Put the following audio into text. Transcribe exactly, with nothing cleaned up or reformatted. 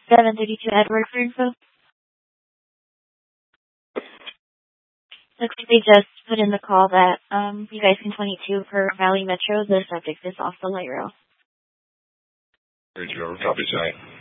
seven thirty-two Edward for info. Looks like they just put in the call that um, you guys can twenty-two for Valley Metro. The subject is off the light rail. Thank you, copy that.